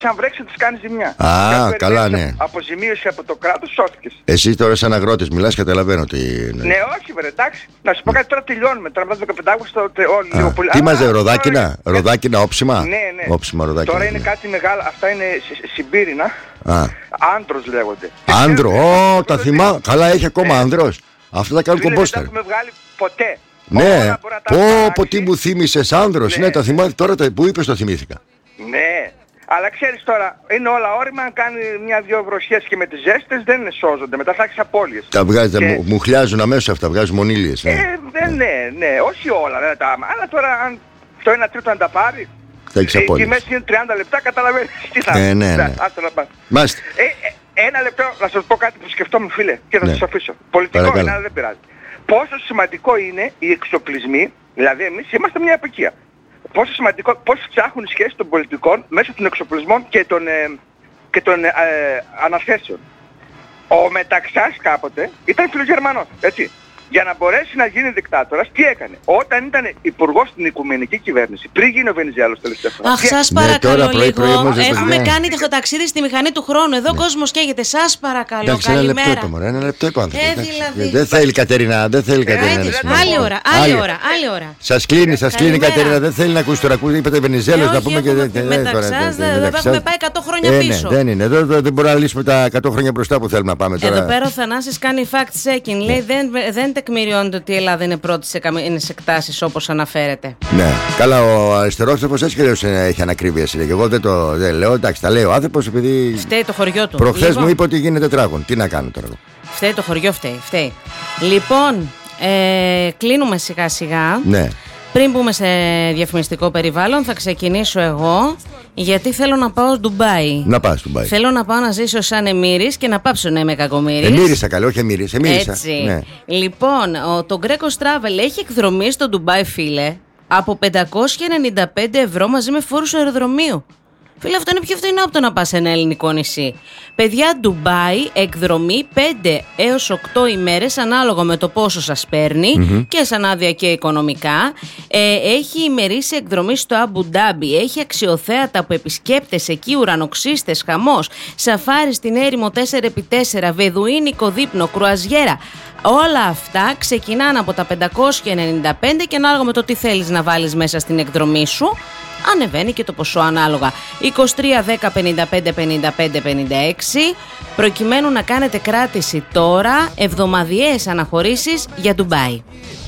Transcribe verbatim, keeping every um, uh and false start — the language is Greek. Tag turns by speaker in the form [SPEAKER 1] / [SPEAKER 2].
[SPEAKER 1] αν βρέξει της κάνει ζημιά.
[SPEAKER 2] Α, καλά, ναι.
[SPEAKER 1] Αποζημίωση από το κράτος, σώθηκες.
[SPEAKER 2] Εσύ τώρα σαν αγρότης μιλάς, καταλαβαίνω τι...
[SPEAKER 1] Ναι, ναι όχι βρε, εντάξει. Να σου πω κάτι, τώρα τελειώνουμε. Τώρα μετά το δεκαπέντε Αυγούστου όλοι λίγο πολύ.
[SPEAKER 2] Τι μαζεύει, ροδάκινα, τώρα... ροδάκινα, όψιμα.
[SPEAKER 1] Ναι, ναι.
[SPEAKER 2] Όψιμα, ροδάκινα.
[SPEAKER 1] Τώρα είναι ναι. κάτι μεγάλο, αυτά είναι συμπύρινα. Άντρος λέγονται.
[SPEAKER 2] Άντρο, ω, τα θυμάμαι. Καλά, έχει ακόμα άνδρος. Αυτά τα κάνουν κομπόστερ.
[SPEAKER 1] Δεν τα έχουμε βγάλει ποτέ.
[SPEAKER 2] Ναι, πω, πω, τι μου θύμισες άνδρος. Ναι, τα θυμάμαι τώρα που είπες το θυμήθηκα.
[SPEAKER 1] Ναι. Αλλά ξέρεις τώρα, είναι όλα όρημα, αν κάνει μια-δυο βροχές και με τις ζέστες δεν σώζονται, μετά θα έχεις απώλειες. Τα βγάζει, και...
[SPEAKER 2] μου, μου χλιάζουν αμέσως αυτά, βγάζουν μονήλιες. Ναι.
[SPEAKER 1] Ε, ναι, ναι, ναι, όχι όλα, δεν τα άμα. Αλλά τώρα αν το ένα τρίτο αν τα πάρει,
[SPEAKER 2] θα έχεις απώλειες.
[SPEAKER 1] Η μέση είναι τριάντα λεπτά, καταλαβαίνεις τι θα
[SPEAKER 2] ε, ναι, ναι.
[SPEAKER 1] Μάλιστα. Ε, ε, ένα λεπτό να σας πω κάτι που σκεφτόμουν φίλε και θα ναι. σας αφήσω. Πολιτικό Παρακαλώ. είναι, αλλά δεν πειράζει. Πόσο σημαντικό είναι οι εξοπλισμοί, δηλαδή εμείς είμαστε μια επικία. Πόσο σημαντικό, πώς φτιάχνουν οι σχέσεις των πολιτικών μέσω των εξοπλισμών και των, ε, και των ε, αναθέσεων. Ο Μεταξάς κάποτε ήταν φιλογερμανός, έτσι. Για να μπορέσει να γίνει δικτάτορας, τι έκανε. Όταν ήταν υπουργός στην οικουμενική κυβέρνηση, πριν γίνει ο Βενιζέλος τελευταία φορά.
[SPEAKER 3] Αχ, σας παρακαλώ ναι, λίγο. Πρωί, πρωί, Έχουμε ναι. κάνει το ταξίδι στη μηχανή του χρόνου. Εδώ ο ναι. κόσμος καίγεται. Σας παρακαλώ.
[SPEAKER 2] Εντάξει, ένα λεπτό είπα, μωρέ, ένα λεπτό είπα. Ε, δηλαδή. Δεν θέλει Κατερίνα, δεν θέλει Κατερίνα.
[SPEAKER 3] Άλλη ώρα, άλλη ώρα, άλλη ώρα.
[SPEAKER 2] Σας κλείνει, σας κλείνει Κατερίνα, δεν θέλει να ακούσει τώρα. Είπατε Βενιζέλος να πούμε και δεν.
[SPEAKER 3] Μεταξάς δεν έχουμε πάει εκατό χρόνια πίσω.
[SPEAKER 2] Δεν είναι, δεν μπορούμε να λύσουμε τα εκατό χρόνια μπροστά που θέλουμε να πάμε τώρα.
[SPEAKER 3] Εδώ πέρα ο Θανάσης κάνει fact checking. Λέει δεν τεκμηριώνεται ότι η Ελλάδα είναι πρώτη σε καμίνες εκτάσεις όπως αναφέρεται.
[SPEAKER 2] Ναι, καλά, ο αριστερόξενος έτσι και έχει ανακρίβεια και εγώ δεν το δεν λέω, εντάξει, τα λέει ο άνθρωπος επειδή.
[SPEAKER 3] Φταίει το χωριό του.
[SPEAKER 2] Προχθές
[SPEAKER 3] λοιπόν,
[SPEAKER 2] μου είπε ότι γίνεται τράγων. Τι να κάνω τώρα.
[SPEAKER 3] Φταίει το χωριό, φταίει. φταίει. Λοιπόν, ε, κλείνουμε σιγά σιγά.
[SPEAKER 2] Ναι.
[SPEAKER 3] Πριν μπούμε σε διαφημιστικό περιβάλλον, θα ξεκινήσω εγώ. Γιατί θέλω να πάω Ντουμπάι.
[SPEAKER 2] Να πας Ντουμπάι.
[SPEAKER 3] Θέλω να πάω να ζήσω σαν Εμμύρης και να πάψω να είμαι κακομοίρης.
[SPEAKER 2] Εμμύρισα καλή, όχι Εμμύρης. Εμμύρισα.
[SPEAKER 3] Έτσι.
[SPEAKER 2] Ναι.
[SPEAKER 3] Λοιπόν, ο, το Greco Travel έχει εκδρομή στο Ντουμπάι, φίλε, από πεντακόσια ενενήντα πέντε ευρώ μαζί με φόρους αεροδρομίου. Φίλε, αυτό είναι πιο φθηνό από το να πας σε ένα ελληνικό νησί. Παιδιά, Ντουμπάι, εκδρομή πέντε έως οκτώ ημέρες ανάλογα με το πόσο σας παίρνει mm-hmm. και σαν άδεια και οικονομικά. Ε, έχει ημερήσια εκδρομή στο Αμπου Ντάμπι, έχει αξιοθέατα που επισκέπτες εκεί, ουρανοξύστες, χαμός, σαφάρι στην έρημο τέσσερα επί τέσσερα, βεδουίνικο δείπνο, κρουαζιέρα. Όλα αυτά ξεκινάνε από τα πεντακόσια ενενήντα πέντε και ανάλογα με το τι θέλεις να βάλεις μέσα στην εκδρομή σου, ανεβαίνει και το ποσό ανάλογα. είκοσι τρία δέκα πενήντα πέντε πενήντα πέντε πενήντα έξι προκειμένου να κάνετε κράτηση τώρα, εβδομαδιαίες αναχωρήσεις για Ντουμπάι.